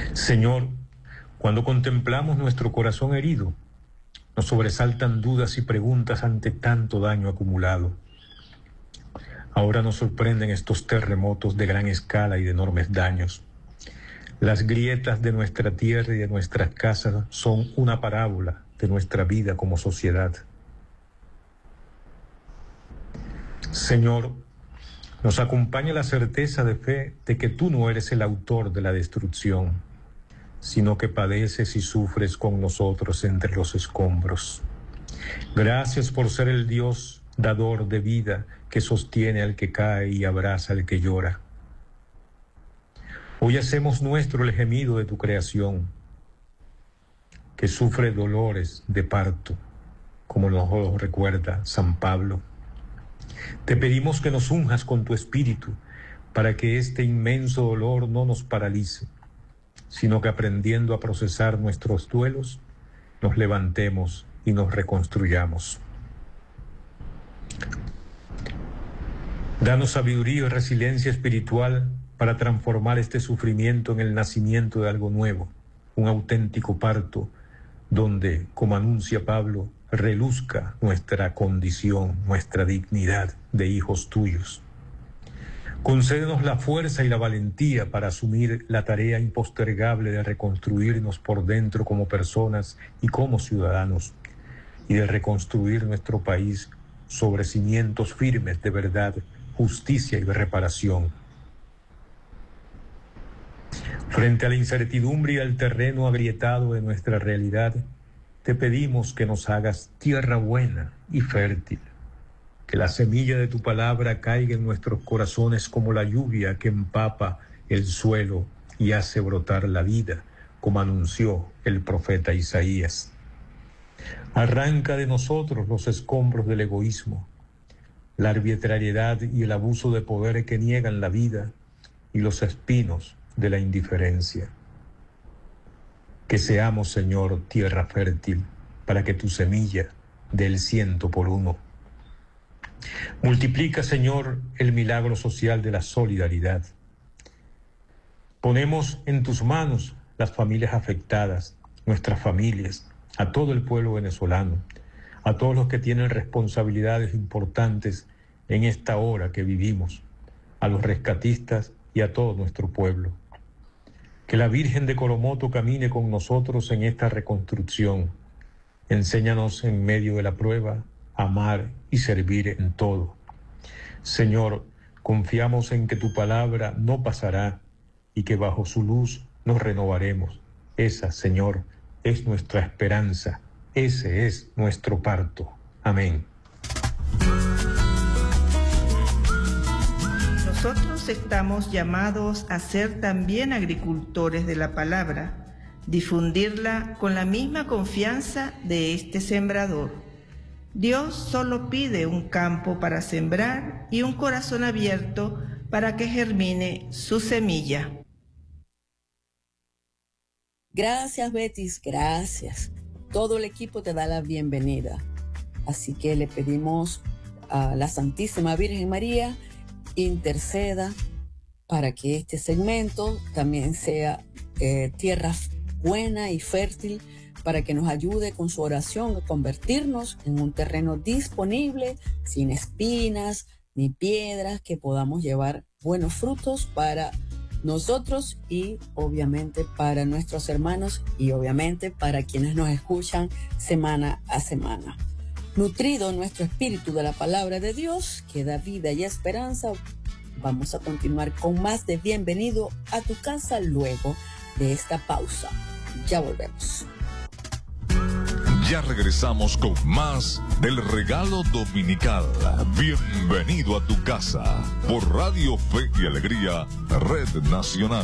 Señor, cuando contemplamos nuestro corazón herido, nos sobresaltan dudas y preguntas ante tanto daño acumulado. Ahora nos sorprenden estos terremotos de gran escala y de enormes daños. Las grietas de nuestra tierra y de nuestras casas son una parábola de nuestra vida como sociedad. Señor, nos acompaña la certeza de fe de que tú no eres el autor de la destrucción, sino que padeces y sufres con nosotros entre los escombros. Gracias por ser el Dios dador de vida que sostiene al que cae y abraza al que llora. Hoy hacemos nuestro el gemido de tu creación, que sufre dolores de parto, como nos lo recuerda San Pablo. Te pedimos que nos unjas con tu espíritu para que este inmenso dolor no nos paralice, sino que aprendiendo a procesar nuestros duelos, nos levantemos y nos reconstruyamos. Danos sabiduría y resiliencia espiritual para transformar este sufrimiento en el nacimiento de algo nuevo, un auténtico parto, donde, como anuncia Pablo, reluzca nuestra condición, nuestra dignidad de hijos tuyos. Concédenos la fuerza y la valentía para asumir la tarea impostergable de reconstruirnos por dentro como personas y como ciudadanos, y de reconstruir nuestro país sobre cimientos firmes de verdad, justicia y de reparación. Frente a la incertidumbre y al terreno agrietado de nuestra realidad, te pedimos que nos hagas tierra buena y fértil, que la semilla de tu palabra caiga en nuestros corazones como la lluvia que empapa el suelo y hace brotar la vida, como anunció el profeta Isaías. Arranca de nosotros los escombros del egoísmo, la arbitrariedad y el abuso de poder que niegan la vida y los espinos de la indiferencia. Que seamos, Señor, tierra fértil, para que tu semilla dé el 100 por 1. Multiplica, Señor, el milagro social de la solidaridad. Ponemos en tus manos las familias afectadas, nuestras familias, a todo el pueblo venezolano, a todos los que tienen responsabilidades importantes en esta hora que vivimos, a los rescatistas y a todo nuestro pueblo. Que la Virgen de Coromoto camine con nosotros en esta reconstrucción. Enséñanos en medio de la prueba a amar y servir en todo. Señor, confiamos en que tu palabra no pasará y que bajo su luz nos renovaremos. Esa, Señor, es nuestra esperanza. Ese es nuestro parto. Amén. Nosotros estamos llamados a ser también agricultores de la palabra, difundirla con la misma confianza de este sembrador. Dios solo pide un campo para sembrar y un corazón abierto para que germine su semilla. Gracias, Betis, gracias. Todo el equipo te da la bienvenida. Así que le pedimos a la Santísima Virgen María interceda para que este segmento también sea tierra buena y fértil, para que nos ayude con su oración a convertirnos en un terreno disponible, sin espinas ni piedras, que podamos llevar buenos frutos para nosotros y obviamente para nuestros hermanos y obviamente para quienes nos escuchan semana a semana. Nutrido nuestro espíritu de la palabra de Dios, que da vida y esperanza, vamos a continuar con más de Bienvenido a tu casa luego de esta pausa. Ya volvemos. Ya regresamos con más del regalo dominical. Bienvenido a tu casa por Radio Fe y Alegría, Red Nacional.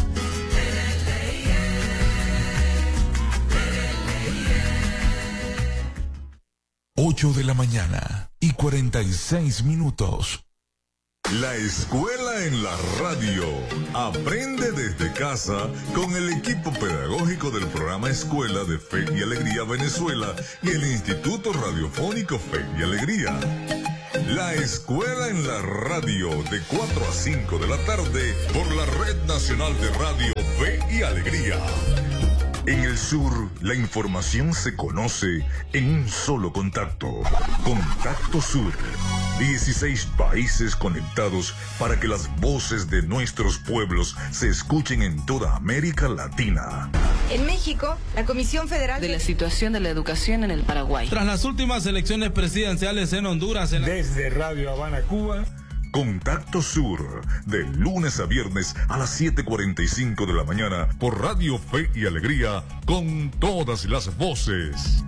8 de la mañana y 46 minutos. La escuela en la radio. Aprende desde casa con el equipo pedagógico del programa Escuela de Fe y Alegría Venezuela y el Instituto Radiofónico Fe y Alegría. La escuela en la radio de 4 a 5 de la tarde por la Red Nacional de Radio Fe y Alegría. En el sur, la información se conoce en un solo contacto. Contacto Sur. 16 países conectados para que las voces de nuestros pueblos se escuchen en toda América Latina. En México, la Comisión Federal de la situación de la educación en el Paraguay. Tras las últimas elecciones presidenciales en Honduras. Desde Radio Habana, Cuba. Contacto Sur, de lunes a viernes a las 7:45 de la mañana por Radio Fe y Alegría, con todas las voces.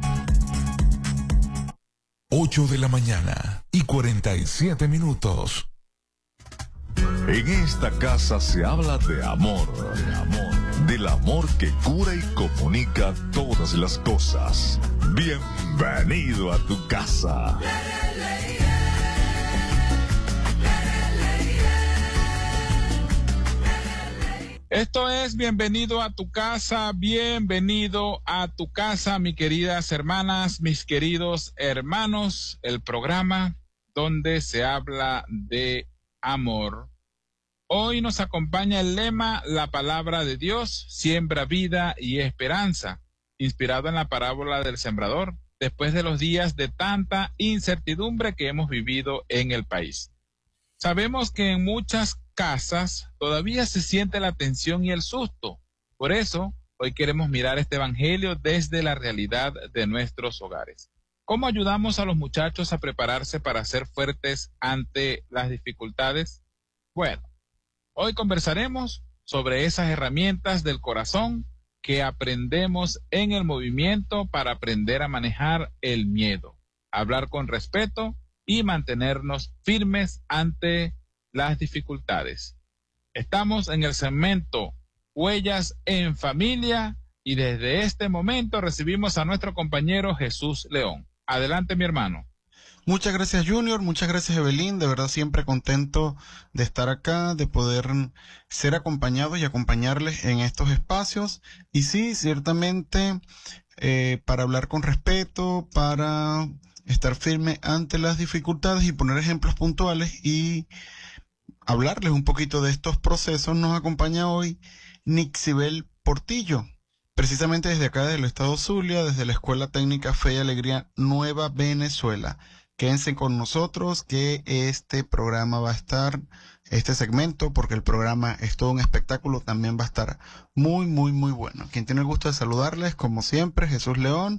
8 de la mañana y 47 minutos. En esta casa se habla de amor, del amor que cura y comunica todas las cosas. Bienvenido a tu casa. Esto es Bienvenido a tu casa, bienvenido a tu casa, mis queridas hermanas, mis queridos hermanos, el programa donde se habla de amor. Hoy nos acompaña el lema, la palabra de Dios, siembra vida y esperanza, inspirado en la parábola del sembrador, después de los días de tanta incertidumbre que hemos vivido en el país. Sabemos que en muchas casas todavía se siente la tensión y el susto. Por eso, hoy queremos mirar este evangelio desde la realidad de nuestros hogares. ¿Cómo ayudamos a los muchachos a prepararse para ser fuertes ante las dificultades? Bueno, hoy conversaremos sobre esas herramientas del corazón que aprendemos en el movimiento para aprender a manejar el miedo, hablar con respeto y mantenernos firmes ante las dificultades. Estamos en el segmento Huellas en Familia y desde este momento recibimos a nuestro compañero Jesús León. Adelante, mi hermano. Muchas gracias, Junior. Muchas gracias, Evelyn. De verdad, siempre contento de estar acá, de poder ser acompañados y acompañarles en estos espacios. Y sí, ciertamente, para hablar con respeto, para estar firme ante las dificultades y poner ejemplos puntuales y hablarles un poquito de estos procesos, nos acompaña hoy Nixibel Portillo, precisamente desde acá, desde el estado Zulia, desde la Escuela Técnica Fe y Alegría Nueva Venezuela. Quédense con nosotros que este programa va a estar, este segmento, porque el programa es todo un espectáculo, también va a estar muy, muy, muy bueno. Quien tiene el gusto de saludarles, como siempre, Jesús León,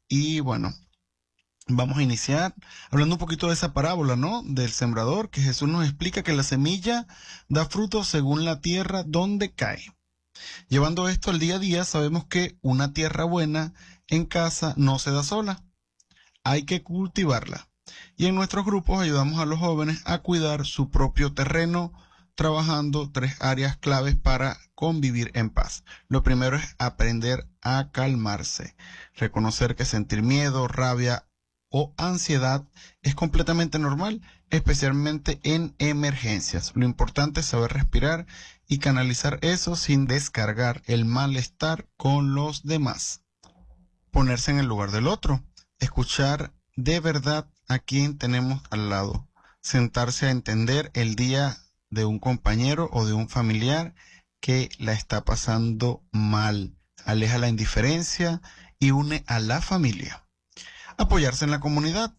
y bueno, vamos a iniciar hablando un poquito de esa parábola, ¿no? Del sembrador, que Jesús nos explica que la semilla da fruto según la tierra donde cae. Llevando esto al día a día, sabemos que una tierra buena en casa no se da sola. Hay que cultivarla. Y en nuestros grupos ayudamos a los jóvenes a cuidar su propio terreno, trabajando 3 áreas claves para convivir en paz. Lo primero es aprender a calmarse. Reconocer que sentir miedo, rabia o ansiedad es completamente normal, especialmente en emergencias. Lo importante es saber respirar y canalizar eso sin descargar el malestar con los demás. Ponerse en el lugar del otro, escuchar de verdad a quien tenemos al lado, sentarse a entender el día de un compañero o de un familiar que la está pasando mal, aleja la indiferencia y une a la familia. Apoyarse en la comunidad.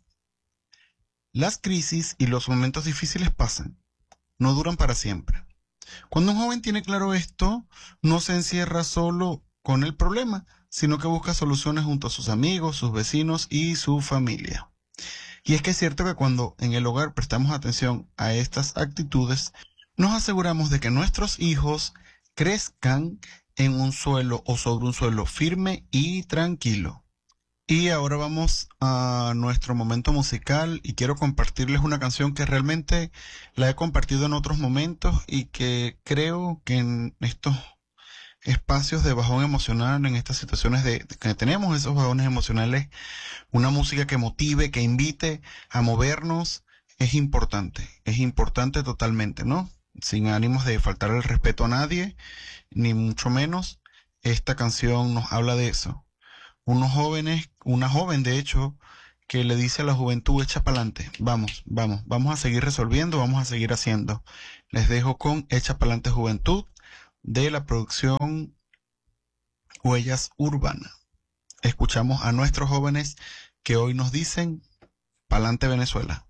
Las crisis y los momentos difíciles pasan, no duran para siempre. Cuando un joven tiene claro esto, no se encierra solo con el problema, sino que busca soluciones junto a sus amigos, sus vecinos y su familia. Y es que es cierto que cuando en el hogar prestamos atención a estas actitudes, nos aseguramos de que nuestros hijos crezcan en un suelo o sobre un suelo firme y tranquilo. Y ahora vamos a nuestro momento musical y quiero compartirles una canción que realmente la he compartido en otros momentos y que creo que en estos espacios de bajón emocional, en estas situaciones que tenemos esos bajones emocionales, una música que motive, que invite a movernos, es importante totalmente, ¿no? Sin ánimos de faltar el respeto a nadie, ni mucho menos, esta canción nos habla de eso. Unos jóvenes, una joven de hecho, que le dice a la juventud, echa pa'lante, vamos a seguir resolviendo, vamos a seguir haciendo. Les dejo con Echa pa'lante Juventud, de la producción Huellas Urbana. Escuchamos a nuestros jóvenes que hoy nos dicen: pa'lante Venezuela.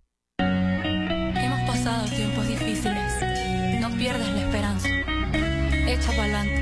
Hemos pasado tiempos difíciles, no pierdas la esperanza, echa pa'lante.